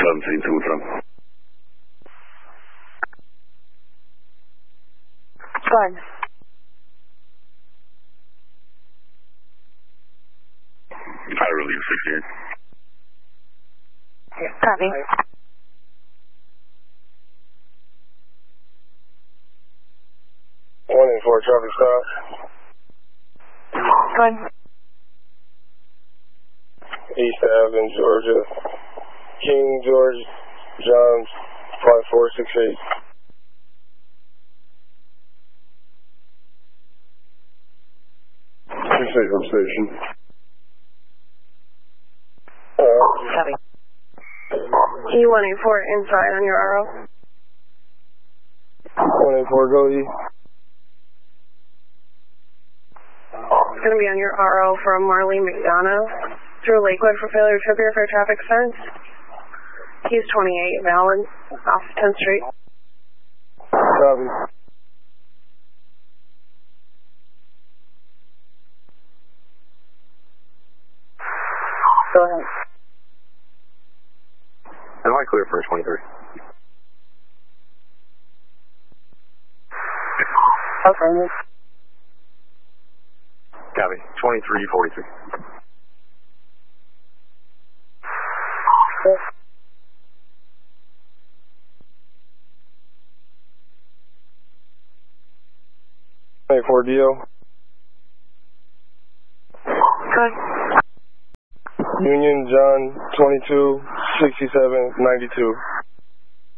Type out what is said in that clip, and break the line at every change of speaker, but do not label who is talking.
17, what's up?
Go ahead.
I relieve 68.
Copy.
1-4 traffic stop.
Go ahead.
East Avenue, Georgia. King George Johns 5468.
From station.
Copy. E184 inside on your RO.
1-4 go E.
It's going to be on your RO from Marlene McDonough through Lakewood for failure to appear for traffic offense. He's 28, valid, off 10th Street.
Copy.
Go ahead.
Am I clear for 23?
Affirmative.
Copy. 2343.
Yes.
For DO.
Good.
Union John 22 67 92.